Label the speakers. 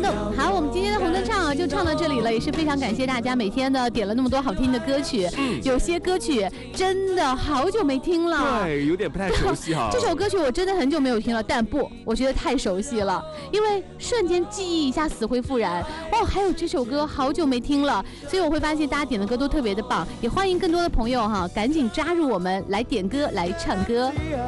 Speaker 1: 动。好，我们今天的红灯唱就唱到这里了，也是非常感谢大家每天呢点了那么多好听的歌曲。有些歌曲真的好久没听了，
Speaker 2: 对，有点不太熟悉哈。
Speaker 1: 这首歌曲我真的很久没有听了，但不，我觉得太熟悉了，因为瞬间记忆一下死灰复燃。哦，还有这首歌好久没听了，所以我会发现大家点的歌都特别的棒，也欢迎更多的朋友哈，赶紧加入我们来点歌来唱歌。